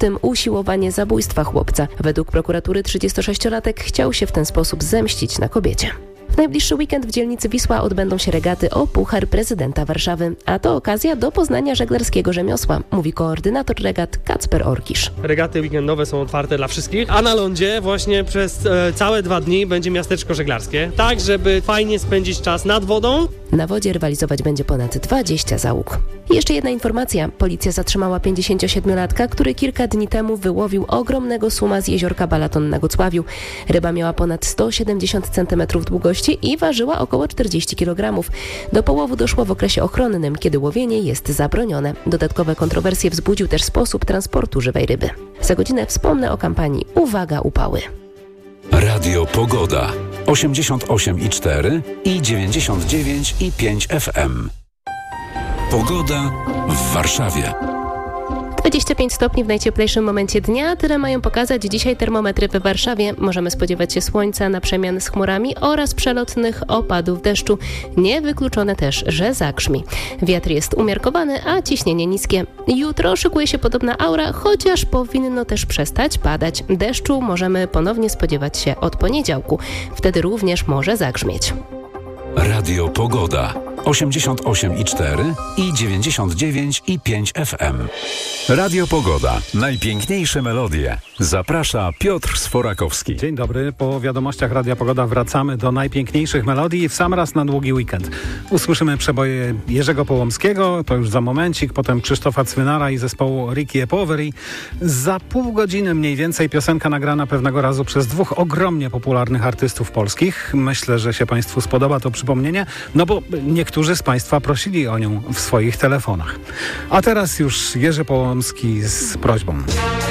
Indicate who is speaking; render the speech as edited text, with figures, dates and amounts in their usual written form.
Speaker 1: tym usiłowanie zabójstwa chłopca. Według prokuratury 36-latek chciał się w ten sposób zemścić na kobiecie. W najbliższy weekend w dzielnicy Wisła odbędą się regaty o Puchar Prezydenta Warszawy, a to okazja do poznania żeglarskiego rzemiosła, mówi koordynator regat Kacper Orkisz.
Speaker 2: Regaty weekendowe są otwarte dla wszystkich, a na lądzie właśnie przez całe 2 dni będzie miasteczko żeglarskie, tak żeby fajnie spędzić czas nad wodą.
Speaker 1: Na wodzie rywalizować będzie ponad 20 załóg. I jeszcze jedna informacja. Policja zatrzymała 57-latka, który kilka dni temu wyłowił ogromnego suma z jeziorka Balaton na Gocławiu. Ryba miała ponad 170 cm długości i ważyła około 40 kg. Do połowu doszło w okresie ochronnym, kiedy łowienie jest zabronione. Dodatkowe kontrowersje wzbudził też sposób transportu żywej ryby. Za godzinę wspomnę o kampanii Uwaga upały.
Speaker 3: Radio Pogoda 88,4 i 99,5 FM. Pogoda w Warszawie.
Speaker 1: 25 stopni w najcieplejszym momencie dnia. Tyle mają pokazać dzisiaj termometry w Warszawie. Możemy spodziewać się słońca na przemian z chmurami oraz przelotnych opadów deszczu. Niewykluczone też, że zagrzmi. Wiatr jest umiarkowany, a ciśnienie niskie. Jutro szykuje się podobna aura, chociaż powinno też przestać padać. Deszczu możemy ponownie spodziewać się od poniedziałku. Wtedy również może zagrzmieć.
Speaker 3: Radio Pogoda 88,4 i 99,5 FM. Radio Pogoda. Najpiękniejsze melodie. Zaprasza Piotr Sforakowski.
Speaker 4: Dzień dobry. Po wiadomościach Radia Pogoda wracamy do najpiękniejszych melodii w sam raz na długi weekend. Usłyszymy przeboje Jerzego Połomskiego, to już za momencik, potem Krzysztofa Cwynara i zespołu Ricky e Poveri. Za pół godziny mniej więcej piosenka nagrana pewnego razu przez 2 ogromnie popularnych artystów polskich. Myślę, że się Państwu spodoba to przypomnienie, no bo niektórzy z Państwa prosili o nią w swoich telefonach. A teraz już Jerzy Połomski z prośbą.